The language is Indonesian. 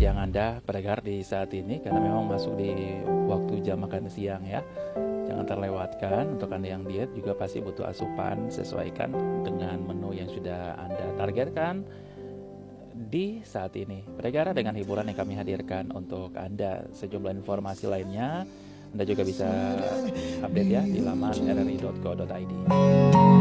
siang Anda pendengar di saat ini, karena memang masuk di waktu jam makan siang ya. Jangan terlewatkan, untuk Anda yang diet juga pasti butuh asupan, sesuaikan dengan menu yang sudah Anda targetkan di saat ini. Pendengar, dengan hiburan yang kami hadirkan untuk Anda, sejumlah informasi lainnya Anda juga bisa update ya di laman rri.co.id.